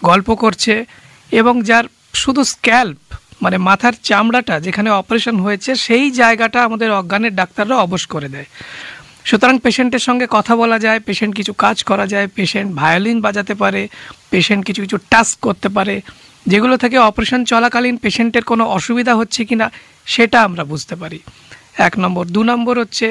গল্প করছে, এবং যার শুধু স্ক্যাল্প মানে মাথার চামড়াটা যেখানে অপারেশন হয়েছে সেই জায়গাটা আমাদের অজ্ঞানের ডাক্তাররা অবশ করে দেয়। সুতরাং পেশেন্টের সঙ্গে কথা বলা যায়, পেশেন্ট কিছু কাজ করা যায়, পেশেন্ট ভায়োলিন বাজাতে পারে, পেশেন্ট কিছু কিছু টাস্ক করতে পারে, যেগুলো থেকে অপারেশন চলাকালীন পেশেন্টের কোনো অসুবিধা হচ্ছে কি না সেটা আমরা বুঝতে পারি। 1 নম্বর। 2 নম্বর হচ্ছে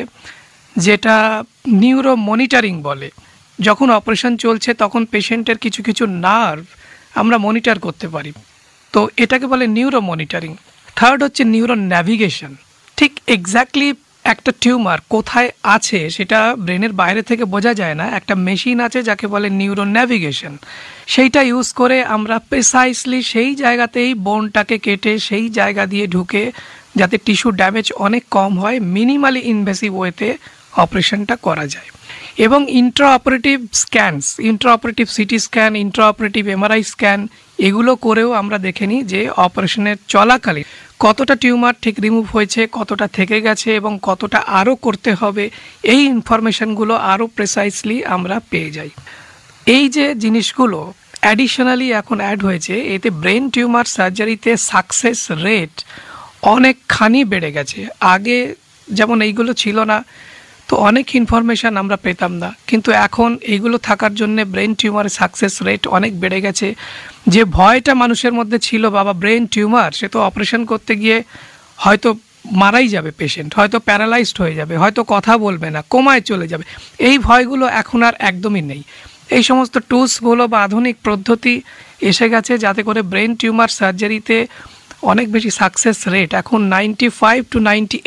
যেটা নিউরো মনিটরিং বলে, যখন অপারেশন চলছে তখন পেশেন্টের কিছু কিছু নার্ভ আমরা মনিটর করতে পারি, তো এটাকে বলে নিউরো মনিটরিং। 3rd হচ্ছে নিউরো ন্যাভিগেশন। ঠিক এক্স্যাক্টলি একটা টিউমার কোথায় আছে সেটা ব্রেনের বাইরে থেকে বোঝা যায় না, একটা মেশিন আছে যাকে বলে নিউরো ন্যাভিগেশন, সেইটা ইউজ করে আমরা প্রিসাইসলি সেই জায়গাতেই বোনটাকে কেটে সেই জায়গা দিয়ে ঢুকে, যাতে টিস্যু ড্যামেজ অনেক কম হয়, মিনিমালি ইনভেসিভ ওয়েতে অপারেশনটা করা যায়। এবং intraoperative স্ক্যানস, intraoperative CT scan, intraoperative MRI scan, এগুলো করেও আমরা দেখে নিই যে অপারেশনের চলাকালীন কতটা টিউমার ঠিক রিমুভ হয়েছে, কতটা থেকে গেছে এবং কতটা আরও করতে হবে, এই ইনফরমেশনগুলো আরও প্রেসাইসলি আমরা পেয়ে যাই। এই যে জিনিসগুলো অ্যাডিশনালি এখন অ্যাড হয়েছে, এতে ব্রেন টিউমার সার্জারিতে সাকসেস রেট অনেকখানি বেড়ে গেছে। আগে যেমন এইগুলো ছিল না, তো অনেক ইনফরমেশান আমরা পেতাম না, কিন্তু এখন এইগুলো থাকার জন্য ব্রেন টিউমারের সাকসেস রেট অনেক বেড়ে গেছে। যে ভয়টা মানুষের মধ্যে ছিল, বাবা ব্রেন টিউমার, সে তো অপারেশন করতে গিয়ে হয়তো মারাই যাবে পেশেন্ট, হয়তো প্যারালাইজড হয়ে যাবে, হয়তো কথা বলবে না, কোমায় চলে যাবে, এই ভয়গুলো এখন আর একদমই নেই। এই সমস্ত টুলসগুলো বা আধুনিক পদ্ধতি এসে গেছে যাতে করে ব্রেন টিউমার সার্জারিতে অনেক বেশি সাকসেস রেট, এখন 95 to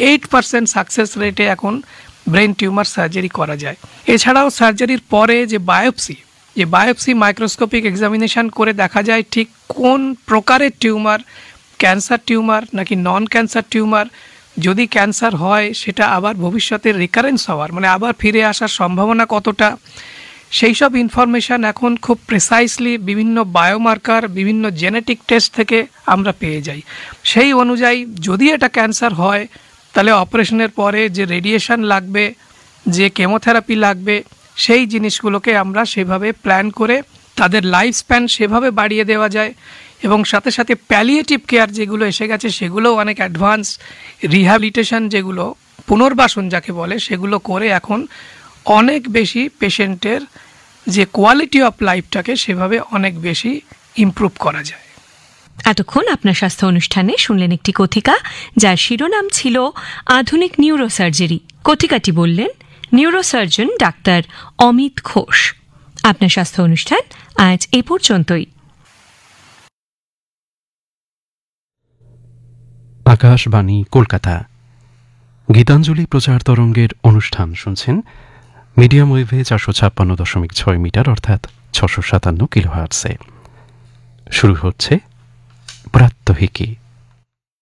98% সাকসেস রেটে এখন ব্রেন টিউমার সার্জারি করা যায়। এছাড়াও সার্জারির পরে যে বায়োপসি মাইক্রোস্কোপিক এক্সামিনেশন করে দেখা যায় ঠিক কোন প্রকারের টিউমার, ক্যান্সার টিউমার নাকি নন ক্যান্সার টিউমার। যদি ক্যান্সার হয় সেটা আবার ভবিষ্যতে রিকারেন্স হওয়ার মানে আবার ফিরে আসার সম্ভাবনা কতটা, সেই সব ইনফরমেশান এখন খুব প্রিসাইসলি বিভিন্ন বায়োমার্কার, বিভিন্ন জেনেটিক টেস্ট থেকে আমরা পেয়ে যাই। সেই অনুযায়ী যদি এটা ক্যান্সার হয় তাহলে অপারেশনের পরে যে রেডিয়েশন লাগবে, যে কেমোথেরাপি লাগবে, সেই জিনিসগুলোকে আমরা সেভাবে প্ল্যান করে তাদের লাইফ স্প্যান সেভাবে বাড়িয়ে দেওয়া যায়। এবং সাথে সাথে প্যালিয়েটিভ কেয়ার যেগুলো এসে গেছে সেগুলোও অনেক অ্যাডভান্স, রিহ্যাবিলিটেশন যেগুলো পুনর্বাসন যাকে বলে, সেগুলো করে এখন অনেক বেশি পেশেন্টের যে কোয়ালিটি অফ লাইফটাকে সেভাবে অনেক বেশি ইমপ্রুভ করা যায়। এতক্ষণ আপনার স্বাস্থ্য অনুষ্ঠানে শুনলেন একটি কথিকা যার শিরোনাম ছিল আধুনিক নিউরোসার্জারি। কথিকাটি বললেন নিউরোসার্জন ডাক্তার অমিত ঘোষ। আপনার স্বাস্থ্য অনুষ্ঠান আজ এ পর্যন্তই। আকাশবাণী কলকাতা, গীতাঞ্জলি প্রচার তরঙ্গের অনুষ্ঠান শুনছেন মিডিয়াম ওয়েভে 456.6 মিটার অর্থাৎ 657 কিলোহার্টজে। শুরু হচ্ছে প্রাত্যহিকী।